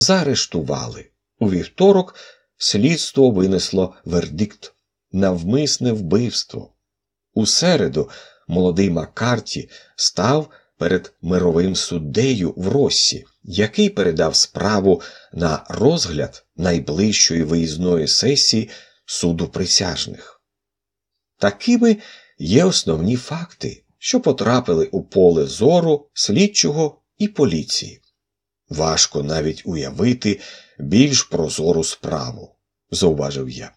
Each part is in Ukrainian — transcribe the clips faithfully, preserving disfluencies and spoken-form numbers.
заарештували. У вівторок слідство винесло вердикт – навмисне вбивство. У середу молодий Маккарті став перед мировим суддею в Россі, який передав справу на розгляд найближчої виїзної сесії суду присяжних. Такими є основні факти, що потрапили у поле зору слідчого і поліції. Важко навіть уявити більш прозору справу, зауважив я.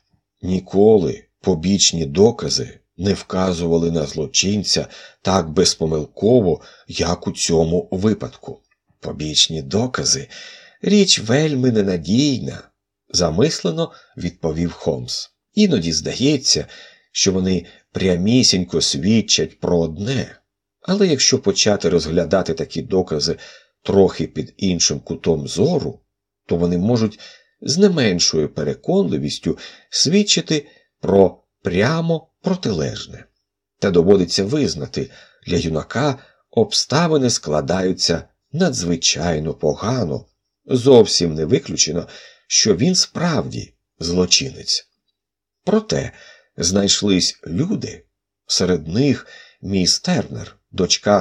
Ніколи побічні докази не вказували на злочинця так безпомилково, як у цьому випадку. Побічні докази – річ вельми ненадійна, замислено відповів Холмс. Іноді здається, що вони прямісінько свідчать про одне, але якщо почати розглядати такі докази трохи під іншим кутом зору, то вони можуть з не меншою переконливістю свідчити про прямо протилежне. Та доводиться визнати, для юнака обставини складаються надзвичайно погано, зовсім не виключено, що він справді злочинець. Проте знайшлись люди, серед них міс Тернер, дочка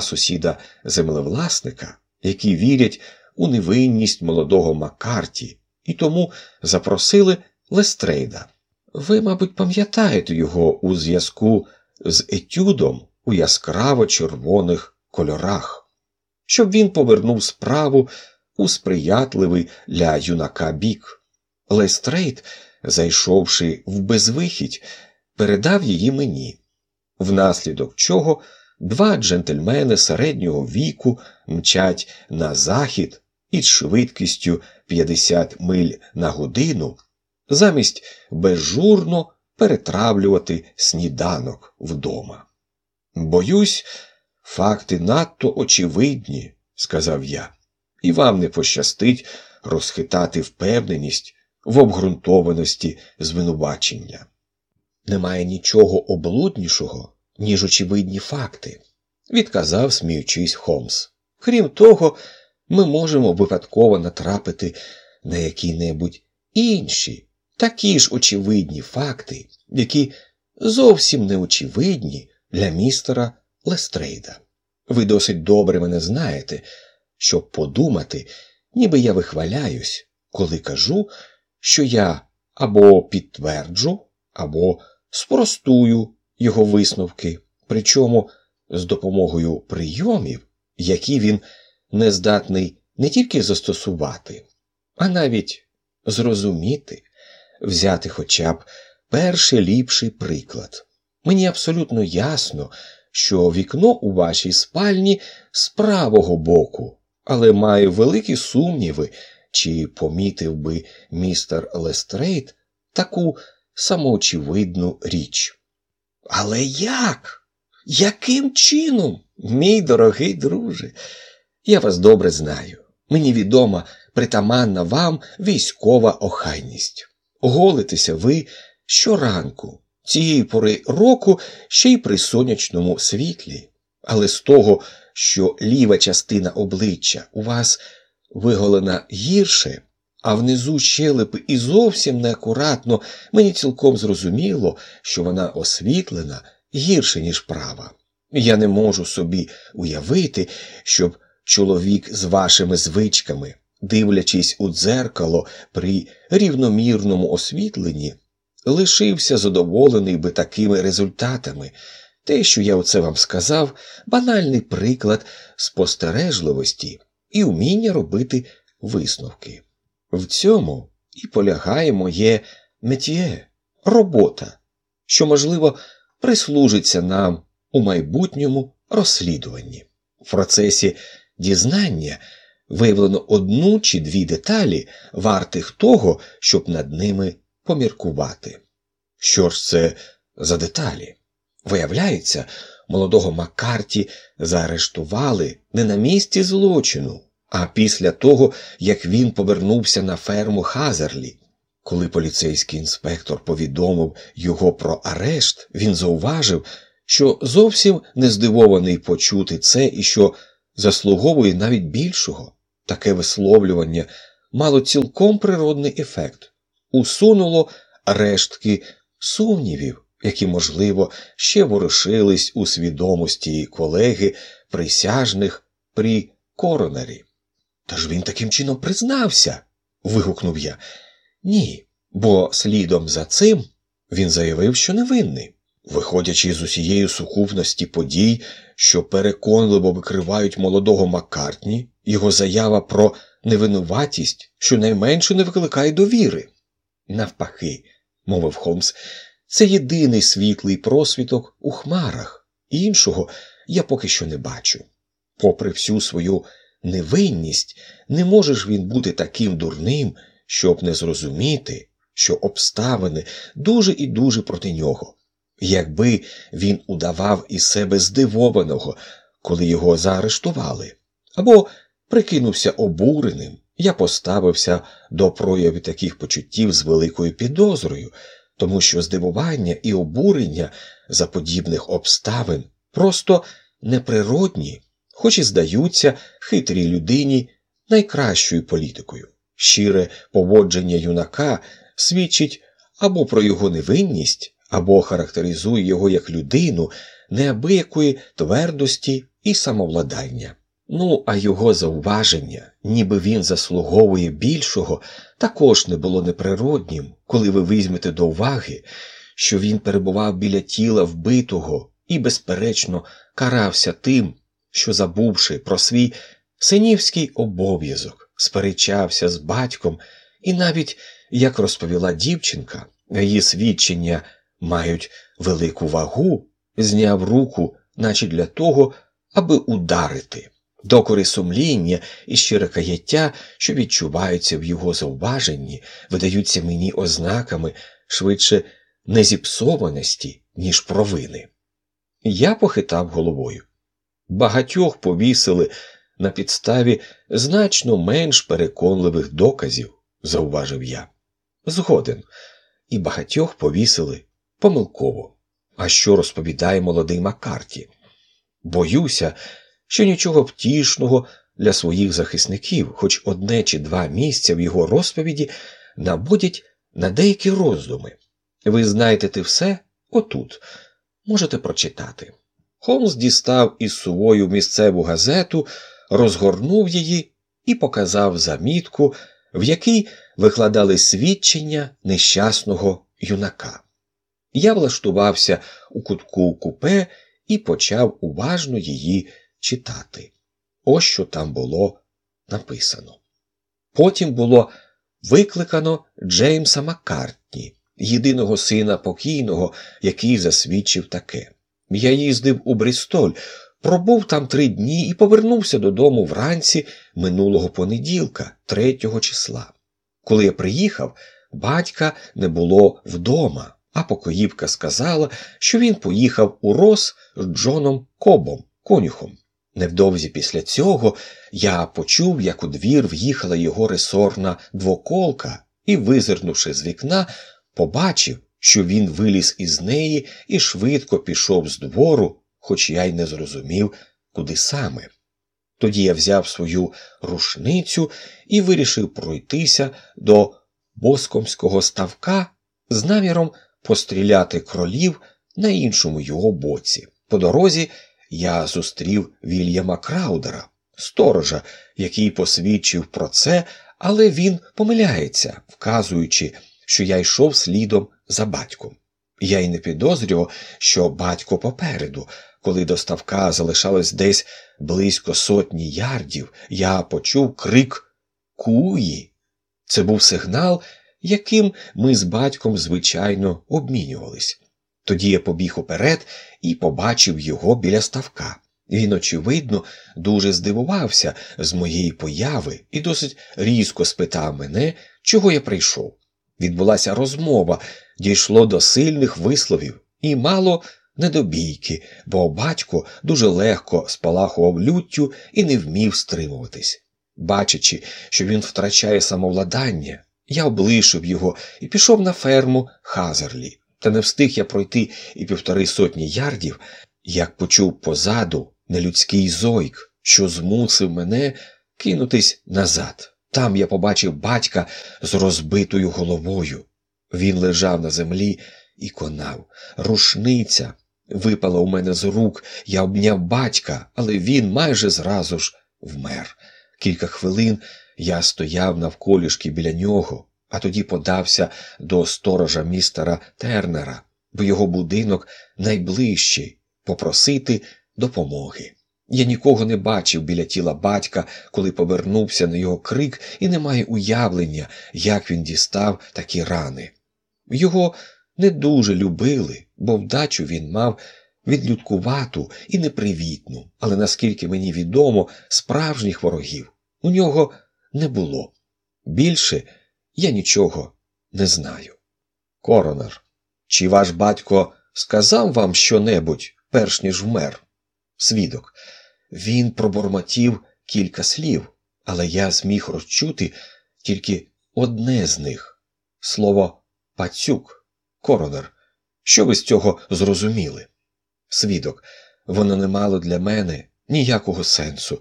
сусіда-землевласника, які вірять у невинність молодого Маккарті і тому запросили Лестрейда. Ви, мабуть, пам'ятаєте його у зв'язку з етюдом у яскраво-червоних кольорах, щоб він повернув справу у сприятливий для юнака бік. Лестрейд, зайшовши в безвихідь, передав її мені, внаслідок чого два джентльмени середнього віку мчать на захід із швидкістю п'ятдесят миль на годину, замість безжурно перетравлювати сніданок вдома. «Боюсь, факти надто очевидні», – сказав я, – «і вам не пощастить розхитати впевненість в обґрунтованості звинувачення». «Немає нічого облуднішого, ніж очевидні факти», – відказав, сміючись, Холмс. «Крім того, ми можемо випадково натрапити на які-небудь інші, такі ж очевидні факти, які зовсім не очевидні для містера Лестрейда. Ви досить добре мене знаєте, щоб подумати, ніби я вихваляюсь, коли кажу, що я або підтверджу, або спростую його висновки, причому з допомогою прийомів, які він не здатний не тільки застосувати, а навіть зрозуміти, взяти хоча б перший ліпший приклад. Мені абсолютно ясно, що вікно у вашій спальні з правого боку, але маю великі сумніви, чи помітив би містер Лестрейд таку самоочевидну річ. Але як? Яким чином, мій дорогий друже? Я вас добре знаю. Мені відома притаманна вам військова охайність. Голитеся ви щоранку, цієї пори року ще й при сонячному світлі. Але з того, що ліва частина обличчя у вас виголена гірше, а внизу щелепи і зовсім неакуратно, мені цілком зрозуміло, що вона освітлена гірше, ніж права. Я не можу собі уявити, щоб чоловік з вашими звичками, дивлячись у дзеркало при рівномірному освітленні, лишився задоволений би такими результатами. Те, що я оце вам сказав, банальний приклад спостережливості і вміння робити висновки. В цьому і полягає моє метьє, робота, що, можливо, прислужиться нам у майбутньому розслідуванні. В процесі дізнання виявлено одну чи дві деталі, вартих того, щоб над ними поміркувати. Що ж це за деталі? Виявляється, молодого Маккарті заарештували не на місці злочину, а після того, як він повернувся на ферму Хазерлі. Коли поліцейський інспектор повідомив його про арешт, він зауважив, що зовсім не здивований почути це і що заслуговує навіть більшого. Таке висловлювання мало цілком природний ефект. Усунуло рештки сумнівів, які, можливо, ще ворушились у свідомості колеги присяжних при коронері. «Та ж він таким чином признався!» – вигукнув я. «Ні, бо слідом за цим він заявив, що невинний. Виходячи з усієї сукупності подій, що переконливо викривають молодого Маккартні, його заява про невинуватість щонайменше не викликає довіри». «Навпаки», – мовив Холмс, – «це єдиний світлий просвіток у хмарах. Іншого я поки що не бачу. Попри всю свою невинність, не може ж він бути таким дурним, щоб не зрозуміти, що обставини дуже і дуже проти нього. Якби він удавав із себе здивованого, коли його заарештували, або прикинувся обуреним, я поставився до проявів таких почуттів з великою підозрою, тому що здивування і обурення за подібних обставин просто неприродні, хоч і здаються хитрій людині найкращою політикою. Щире поводження юнака свідчить або про його невинність, або характеризує його як людину неабиякої твердості і самовладання. Ну, а його зауваження, ніби він заслуговує більшого, також не було неприроднім, коли ви візьмете до уваги, що він перебував біля тіла вбитого і, безперечно, карався тим, що, забувши про свій синівський обов'язок, сперечався з батьком і навіть, як розповіла дівчинка, її свідчення мають велику вагу, зняв руку, наче для того, аби ударити. Докори сумління і щире каяття, що відчуваються в його зауваженні, видаються мені ознаками швидше незіпсованості, ніж провини. Я похитав головою. Багатьох повісили на підставі значно менш переконливих доказів, зауважив я. Згоден. І багатьох повісили помилково. А що розповідає молодий Маккарті? Боюся, що нічого втішного для своїх захисників, хоч одне чи два місця в його розповіді наводять на деякі роздуми. Ви знайдете все отут. Можете прочитати. Холмс дістав із сувою місцеву газету, розгорнув її і показав замітку, в якій викладали свідчення нещасного юнака. Я влаштувався у кутку купе і почав уважно її читати. Ось що там було написано. Потім було викликано Джеймса Маккартні, єдиного сина покійного, який засвідчив таке. Я їздив у Брістоль, пробув там три дні і повернувся додому вранці минулого понеділка, третього числа. Коли я приїхав, батька не було вдома, а покоївка сказала, що він поїхав у Рос з Джоном Кобом, конюхом. Невдовзі після цього я почув, як у двір в'їхала його ресорна двоколка і, визирнувши з вікна, побачив, що він виліз із неї і швидко пішов з двору, хоч я й не зрозумів, куди саме. Тоді я взяв свою рушницю і вирішив пройтися до Боскомського ставка з наміром постріляти кролів на іншому його боці. По дорозі я зустрів Вільяма Краудера, сторожа, який посвідчив про це, але він помиляється, вказуючи, що я йшов слідом за батьком. Я й не підозрював, що батько попереду. Коли до ставка залишалось десь близько сотні ярдів, я почув крик «Куї!». Це був сигнал, яким ми з батьком, звичайно, обмінювались. Тоді я побіг уперед і побачив його біля ставка. Він, очевидно, дуже здивувався з моєї появи і досить різко спитав мене, чого я прийшов. Відбулася розмова, дійшло до сильних висловів і мало не до бійки, бо батько дуже легко спалахував люттю і не вмів стримуватись. Бачачи, що він втрачає самовладання, я облишив його і пішов на ферму Хазерлі. Та не встиг я пройти і півтори сотні ярдів, як почув позаду нелюдський зойк, що змусив мене кинутись назад. Там я побачив батька з розбитою головою. Він лежав на землі і конав. Рушниця випала у мене з рук. Я обняв батька, але він майже зразу ж вмер. Кілька хвилин я стояв навколішки біля нього, а тоді подався до сторожа містера Тернера, бо його будинок найближчий, попросити допомоги. Я нікого не бачив біля тіла батька, коли повернувся на його крик, і не маю уявлення, як він дістав такі рани. Його не дуже любили, бо вдачу він мав відлюдкувату і непривітну, але, наскільки мені відомо, справжніх ворогів у нього не було. Більше я нічого не знаю. Коронер, чи ваш батько сказав вам що-небудь, перш ніж вмер? Свідок. Він пробормотів кілька слів, але я зміг розчути тільки одне з них. Слово «пацюк». Коронер, що ви з цього зрозуміли? Свідок. Воно не мало для мене ніякого сенсу.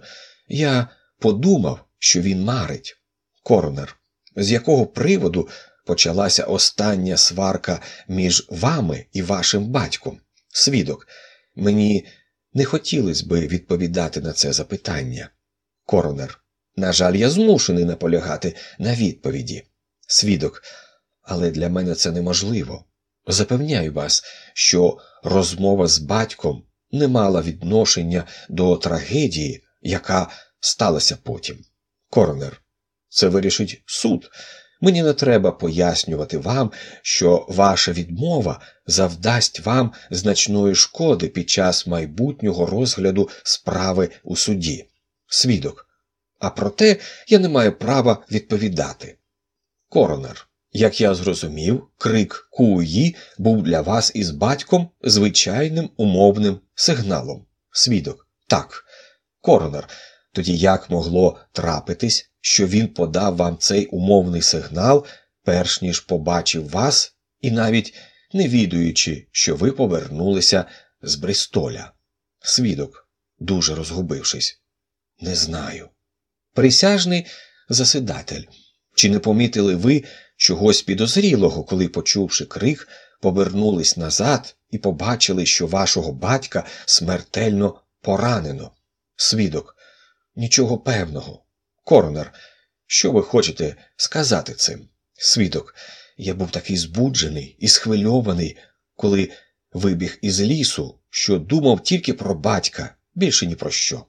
Я подумав, що він марить. Коронер. З якого приводу почалася остання сварка між вами і вашим батьком? Свідок. Мені не хотілося би відповідати на це запитання. Коронер. На жаль, я змушений наполягати на відповіді. Свідок. Але для мене це неможливо. Запевняю вас, що розмова з батьком не мала відношення до трагедії, яка сталася потім. Коронер. Це вирішить суд. Мені не треба пояснювати вам, що ваша відмова завдасть вам значної шкоди під час майбутнього розгляду справи у суді. Свідок. А проте я не маю права відповідати. Коронер. Як я зрозумів, крик «Куї» був для вас із батьком звичайним умовним сигналом. Свідок. Так. Коронер. Тоді як могло трапитись, що він подав вам цей умовний сигнал, перш ніж побачив вас, і навіть не відаючи, що ви повернулися з Бристоля? Свідок, дуже розгубившись. Не знаю. Присяжний засідатель. Чи не помітили ви чогось підозрілого, коли, почувши крик, повернулись назад і побачили, що вашого батька смертельно поранено? Свідок. Нічого певного. Коронер, що ви хочете сказати цим? Свідок. Я був такий збуджений і схвильований, коли вибіг із лісу, що думав тільки про батька, більше ні про що.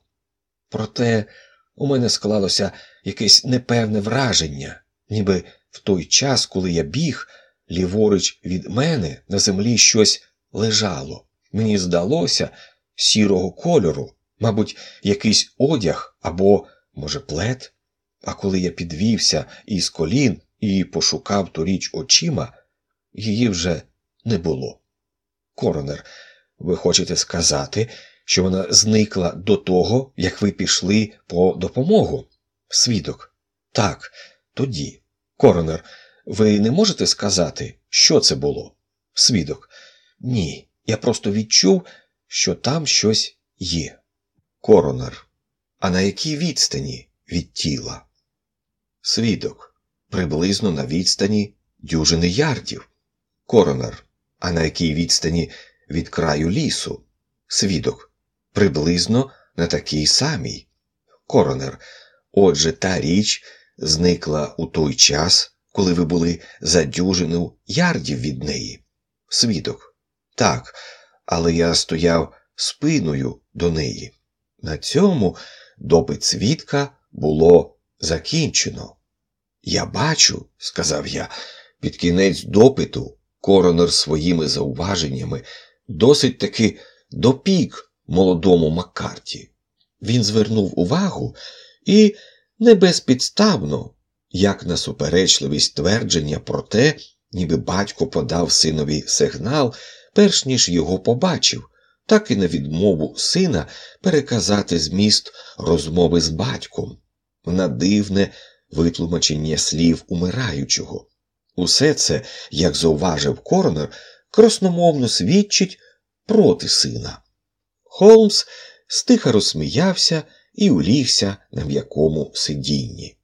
Проте у мене склалося якесь непевне враження, ніби в той час, коли я біг, ліворуч від мене на землі щось лежало. Мені здалося, сірого кольору, мабуть, якийсь одяг або, може, плед. А коли я підвівся із колін і пошукав ту річ очима, її вже не було. Коронер, ви хочете сказати, що вона зникла до того, як ви пішли по допомогу? Свідок. Так, тоді. Коронер, ви не можете сказати, що це було? Свідок. Ні, я просто відчув, що там щось є. Коронер. А на якій відстані від тіла? Свідок. Приблизно на відстані дюжини ярдів. Коронер. А на якій відстані від краю лісу? Свідок. Приблизно на такій самій. Коронер. Отже, та річ зникла у той час, коли ви були за дюжину ярдів від неї. Свідок. Так, але я стояв спиною до неї. На цьому допит свідка було закінчено. «Я бачу», – сказав я, – під кінець допиту коронер своїми зауваженнями досить таки допік молодому Маккарті. Він звернув увагу і не безпідставно, як на суперечливість твердження про те, ніби батько подав синові сигнал, перш ніж його побачив, так і на відмову сина переказати зміст розмови з батьком, на дивне витлумачення слів умираючого. Усе це, як зауважив коронер, красномовно свідчить проти сина. Холмс стиха розсміявся і улігся на м'якому сидінні.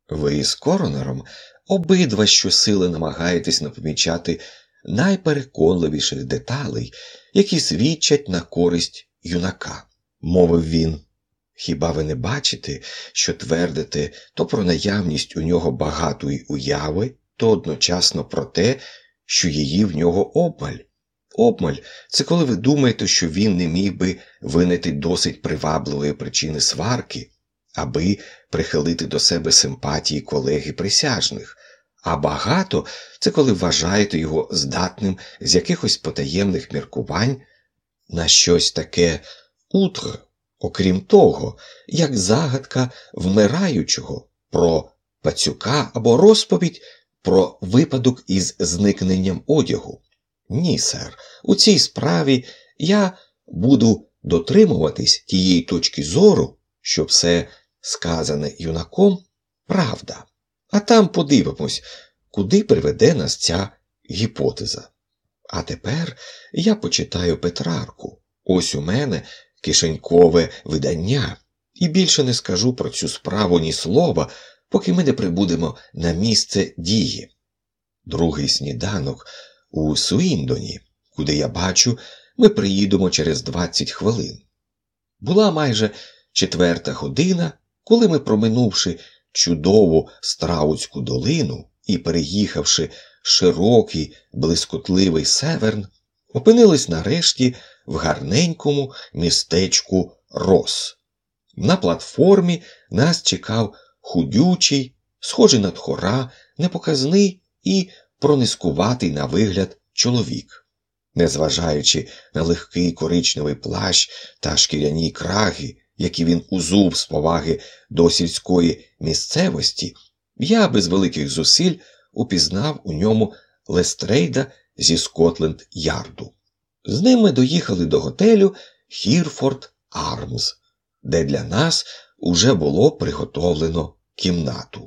Ви з коронером обидва щосили намагаєтесь не помічати найпереконливіших деталей, які свідчать на користь юнака, мовив він. Хіба ви не бачите, що твердите то про наявність у нього багатої уяви, то одночасно про те, що її в нього обмаль? Обмаль – це коли ви думаєте, що він не міг би винайти досить привабливої причини сварки, аби прихилити до себе симпатії колег і присяжних. А багато – це коли вважаєте його здатним з якихось потаємних міркувань на щось таке утре, окрім того, як загадка вмираючого про пацюка або розповідь про випадок із зникненням одягу. Ні, сер, у цій справі я буду дотримуватись тієї точки зору, що все сказане юнаком – правда. А там подивимось, куди приведе нас ця гіпотеза. А тепер я почитаю Петрарку. Ось у мене кишенькове видання. І більше не скажу про цю справу ні слова, поки ми не прибудемо на місце дії. Другий сніданок у Суїндоні, куди я бачу, ми приїдемо через двадцять хвилин. Була майже четверта година, коли ми, проминувши чудову Страутську долину і переїхавши широкий блискотливий Северн, опинились нарешті в гарненькому містечку Рос. На платформі нас чекав худючий, схожий на тхора, непоказний і пронискуватий на вигляд чоловік. Незважаючи на легкий коричневий плащ та шкіряні краги, які він узув з поваги до сільської місцевості, я без великих зусиль упізнав у ньому Лестрейда зі Скотленд-Ярду. З ним ми доїхали до готелю Хірфорд Армс, де для нас уже було приготовлено кімнату.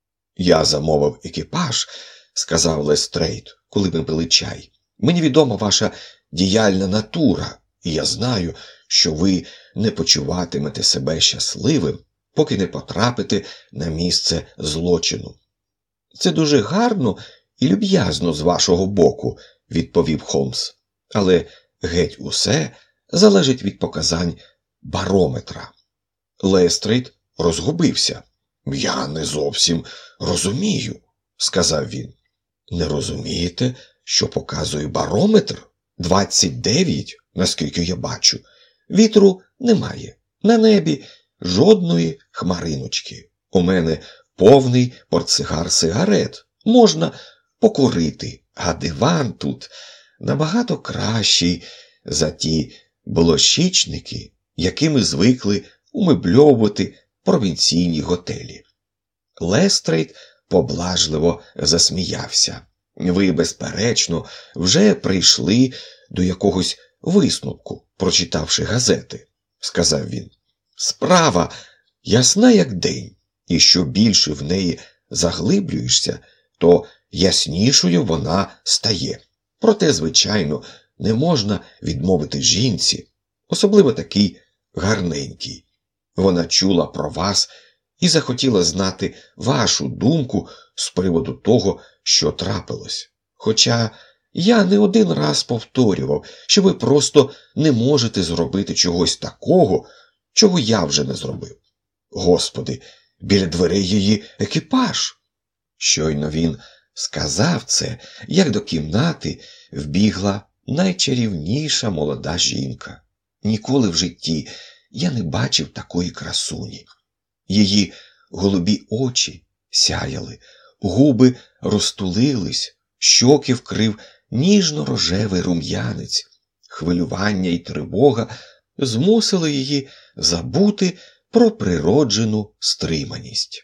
«Я замовив екіпаж», – сказав Лестрейд, коли ми пили чай. «Мені відома ваша діяльна натура, і я знаю, що ви не почуватимете себе щасливим, поки не потрапите на місце злочину». «Це дуже гарно і люб'язно з вашого боку», – відповів Холмс. «Але геть усе залежить від показань барометра». Лестрейд розгубився. «Я не зовсім розумію», – сказав він. «Не розумієте, що показує барометр? двадцять дев'ять, наскільки я бачу. Вітру немає. На небі жодної хмариночки. У мене повний портсигар сигарет. Можна покурити, а диван тут набагато кращий за ті блощичники, якими звикли умебльовувати провінційні готелі». Лестрейд поблажливо засміявся. «Ви, безперечно, вже прийшли до якогось висновку, прочитавши газети», – сказав він. «Справа ясна як день, і що більше в неї заглиблюєшся, то яснішою вона стає. Проте, звичайно, не можна відмовити жінці, особливо такій гарненькій. Вона чула про вас і захотіла знати вашу думку з приводу того, що трапилось. Хоча я не один раз повторював, що ви просто не можете зробити чогось такого, чого я вже не зробив. Господи, біля дверей її екіпаж». Щойно він сказав це, як до кімнати вбігла найчарівніша молода жінка. Ніколи в житті я не бачив такої красуні. Її голубі очі сяяли, губи розтулились, щоки вкрив ніжно-рожевий рум'янець. Хвилювання і тривога змусили її забути про природжену стриманість.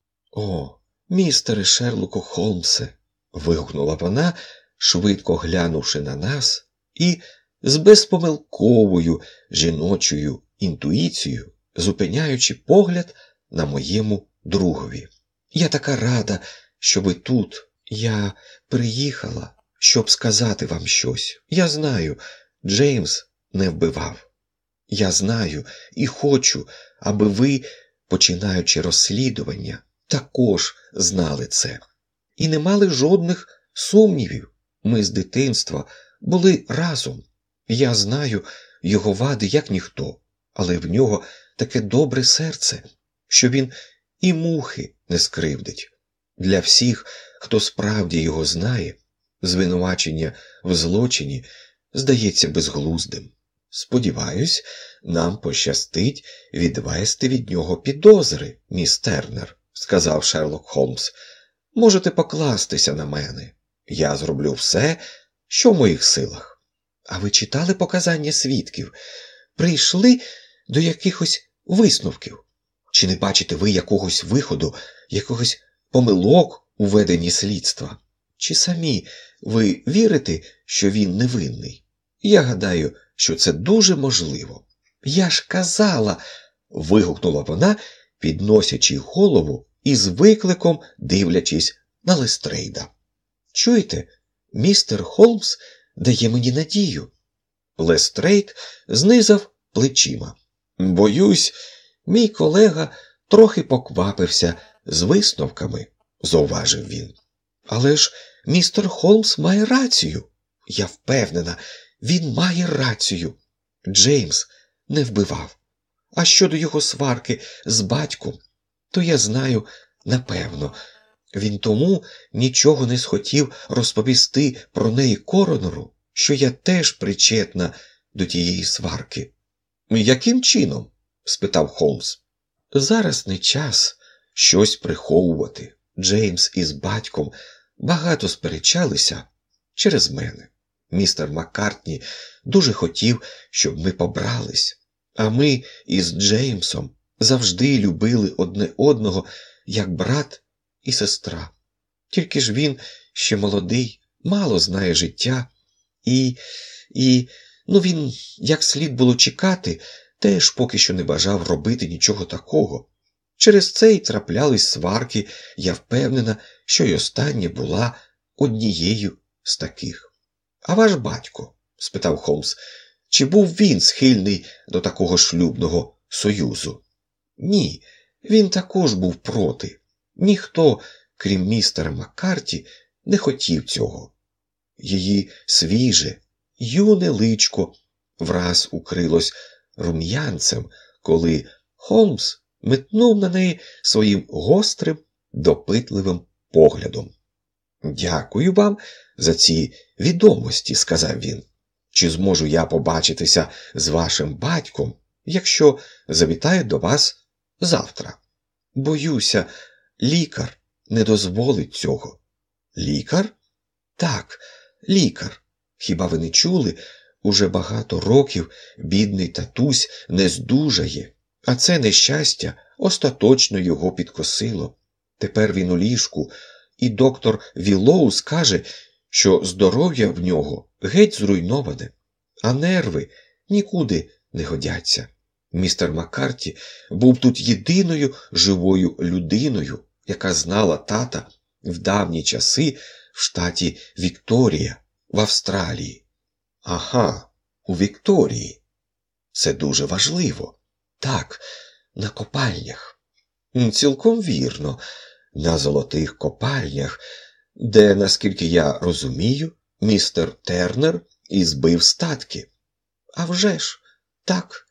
«О, містере Шерлоку Холмсе!» – вигукнула вона, швидко глянувши на нас і з безпомилковою жіночою інтуїцією зупиняючи погляд на моєму другові. «Я така рада, що ви тут. Я приїхала, щоб сказати вам щось. Я знаю, Джеймс не вбивав. Я знаю і хочу, аби ви, починаючи розслідування, також знали це. І не мали жодних сумнівів. Ми з дитинства були разом. Я знаю його вади як ніхто, але в нього таке добре серце, що він і мухи не скривдить. Для всіх, хто справді його знає, звинувачення в злочині здається безглуздим. Сподіваюсь, нам пощастить відвести від нього підозри, міс Тернер, сказав Шерлок Холмс. Можете покластися на мене. Я зроблю все, що в моїх силах. А ви читали показання свідків? Прийшли до якихось висновків? Чи не бачите ви якогось виходу, якогось помилок у веденні слідства? Чи самі ви вірите, що він невинний? Я гадаю, що це дуже можливо. Я ж казала, вигукнула вона, підносячи голову і з викликом дивлячись на Лестрейда. Чуєте, містер Холмс дає мені надію. Лестрейд знизав плечима. Боюсь, мій колега трохи поквапився з висновками, зауважив він. Але ж містер Холмс має рацію. Я впевнена, він має рацію. Джеймс не вбивав. А щодо його сварки з батьком, то я знаю напевно. Він тому нічого не схотів розповісти про неї коронеру, що я теж причетна до тієї сварки. Яким чином? Спитав Холмс. Зараз не час щось приховувати. Джеймс із батьком багато сперечалися через мене. Містер Маккартні дуже хотів, щоб ми побрались, а ми із Джеймсом завжди любили одне одного, як брат і сестра. Тільки ж він ще молодий, мало знає життя, і, і, ну він, як слід було чекати, теж поки що не бажав робити нічого такого. Через це й траплялись сварки, я впевнена, що й остання була однією з таких. А ваш батько, спитав Холмс, чи був він схильний до такого шлюбного союзу? Ні, він також був проти. Ніхто, крім містера Маккарті, не хотів цього. Її свіже, юне личко враз укрилось рум'янцем, коли Холмс метнув на неї своїм гострим, допитливим поглядом. «Дякую вам за ці відомості», – сказав він. «Чи зможу я побачитися з вашим батьком, якщо завітаю до вас завтра?» «Боюся, лікар не дозволить цього». «Лікар?» «Так, лікар. Хіба ви не чули? Уже багато років бідний татусь не здужає, а це нещастя остаточно його підкосило. Тепер він у ліжку, і доктор Віллоу скаже, що здоров'я в нього геть зруйноване, а нерви нікуди не годяться. Містер Маккарті був тут єдиною живою людиною, яка знала тата в давні часи в штаті Вікторія, в Австралії». «Ага, у Вікторії. Це дуже важливо». «Так, на копальнях». «Цілком вірно, на золотих копальнях, де, наскільки я розумію, містер Тернер і збив статки». «А вже ж, так.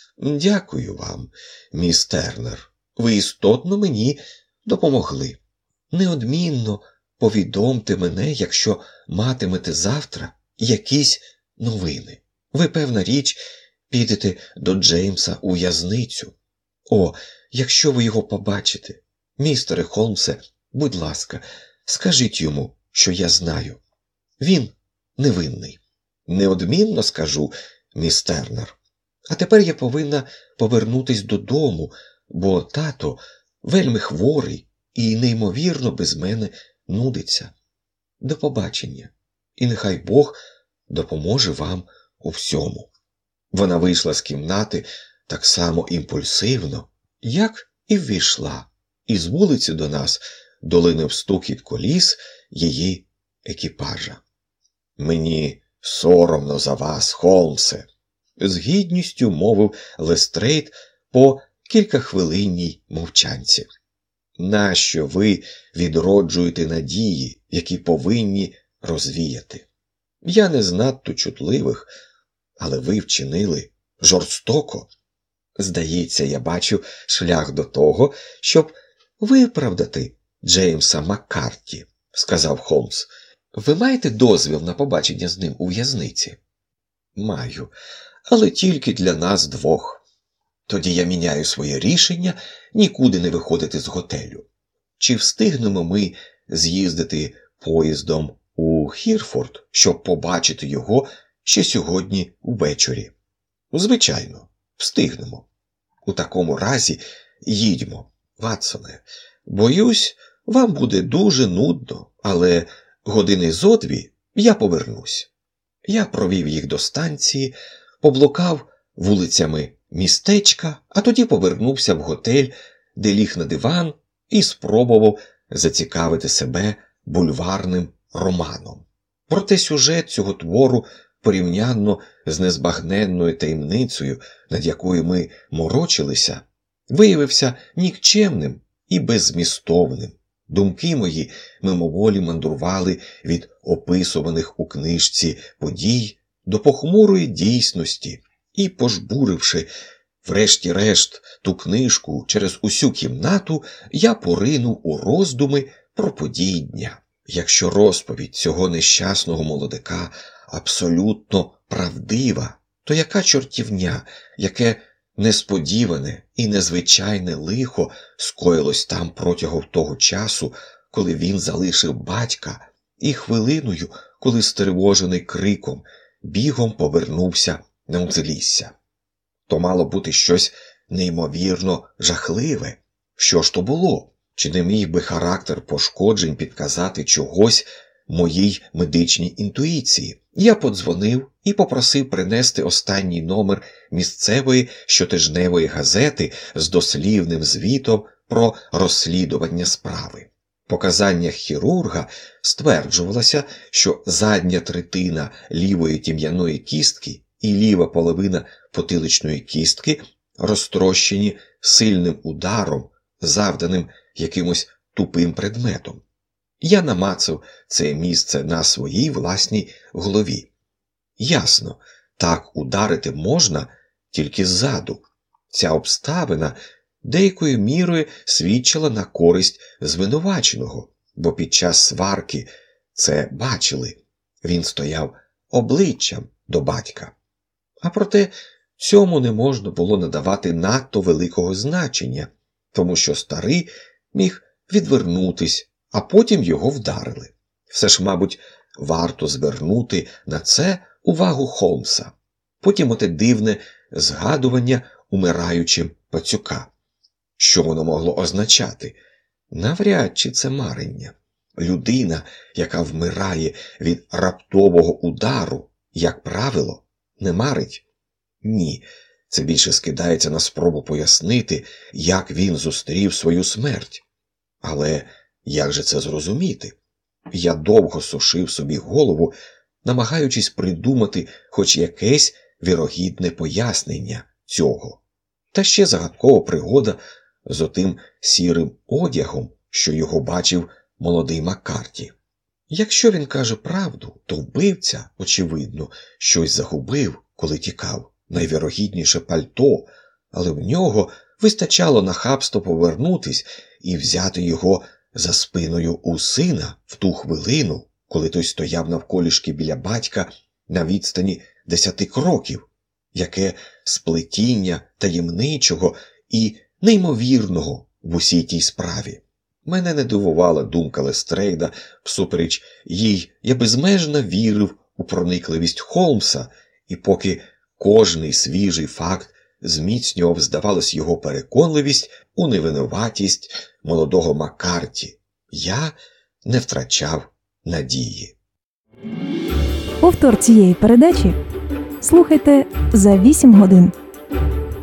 Дякую вам, міс Тернер. Ви істотно мені допомогли. Неодмінно повідомте мене, якщо матимете завтра якісь новини. Ви, певна річ, підете до Джеймса у в'язницю. О, якщо ви його побачите, містере Холмсе, будь ласка, скажіть йому, що я знаю. Він невинний». «Неодмінно скажу, міс Тернер. А тепер я повинна повернутись додому, бо тато вельми хворий і неймовірно без мене нудиться. До побачення. І нехай Бог допоможе вам у всьому». Вона вийшла з кімнати так само імпульсивно, як і ввійшла, і з вулиці до нас долинув стукіт коліс її екіпажа. «Мені соромно за вас, Холмсе», – з гідністю мовив Лестрейд по кількахвилинній мовчанці. Нащо ви відроджуєте надії, які повинні розвіяти? Я не з надто чутливих, але ви вчинили жорстоко. Здається, я бачу шлях до того, щоб виправдати Джеймса Маккарті, сказав Холмс. Ви маєте дозвіл на побачення з ним у в'язниці? Маю, але тільки для нас двох. Тоді я міняю своє рішення нікуди не виходити з готелю. Чи встигнемо ми з'їздити поїздом у Хірфорд, щоб побачити його ще сьогодні увечері? Звичайно, встигнемо. У такому разі їдьмо, Ватсоне. Боюсь, вам буде дуже нудно, але години зо дві я повернусь. Я провів їх до станції, поблукав вулицями містечка, а тоді повернувся в готель, де ліг на диван і спробував зацікавити себе бульварним романом. Проте сюжет цього твору порівнянно з незбагненною таємницею, над якою ми морочилися, виявився нікчемним і беззмістовним. Думки мої мимоволі мандрували від описуваних у книжці подій до похмурої дійсності і, пожбуривши врешті-решт ту книжку через усю кімнату, я поринув у роздуми про події дня. Якщо розповідь цього нещасного молодика абсолютно правдива, то яка чортівня, яке несподіване і незвичайне лихо скоїлось там протягом того часу, коли він залишив батька, і хвилиною, коли стривожений криком, бігом повернувся на узлісся. То мало бути щось неймовірно жахливе. Що ж то було? Чи не міг би характер пошкоджень підказати чогось моїй медичній інтуїції? Я подзвонив і попросив принести останній номер місцевої щотижневої газети з дослівним звітом про розслідування справи. В показаннях хірурга стверджувалося, що задня третина лівої тім'яної кістки і ліва половина потиличної кістки розтрощені сильним ударом, завданим якимось тупим предметом. Я намацав це місце на своїй власній голові. Ясно, так ударити можна тільки ззаду. Ця обставина деякою мірою свідчила на користь звинуваченого, бо під час сварки це бачили. Він стояв обличчям до батька. А проте цьому не можна було надавати надто великого значення, тому що старий міг відвернутись, а потім його вдарили. Все ж, мабуть, варто звернути на це увагу Холмса. Потім оте дивне згадування умираючим пацюка. Що воно могло означати? Навряд чи це марення. Людина, яка вмирає від раптового удару, як правило, не марить. Ні, це більше скидається на спробу пояснити, як він зустрів свою смерть. Але як же це зрозуміти? Я довго сушив собі голову, намагаючись придумати хоч якесь вірогідне пояснення цього. Та ще загадкова пригода з отим сірим одягом, що його бачив молодий Маккарті. Якщо він каже правду, то вбивця, очевидно, щось загубив, коли тікав, найвірогідніше пальто, але в нього вистачало нахабство повернутись і взяти його за спиною у сина в ту хвилину, коли той стояв навколішки біля батька на відстані десяти кроків. Яке сплетіння таємничого і неймовірного в усій тій справі. Мене не дивувала думка Лестрейда, всупереч їй я безмежно вірив у проникливість Холмса, і поки кожний свіжий факт зміцнював, здавалось, його переконливість у невинуватість молодого Маккарті, я не втрачав надії. Повтор цієї передачі слухайте за вісім годин.